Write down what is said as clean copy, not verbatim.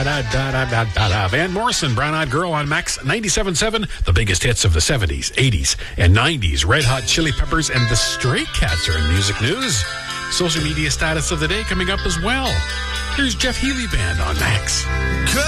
Da-da-da-da-da-da-da. Van Morrison, Brown Eyed Girl on Max 97.7. The biggest hits of the 70s, 80s, and 90s. Red Hot Chili Peppers and the Stray Cats are in music news. Social media status of the day coming up as well. Here's Jeff Healey Band on Max.